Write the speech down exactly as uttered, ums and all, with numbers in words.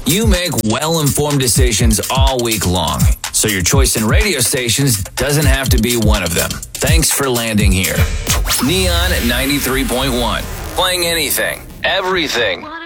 You make well-informed decisions all week long, so your choice in radio stations doesn't have to be one of them. Thanks for landing here. Neon ninety-three point one. Playing anything, everything.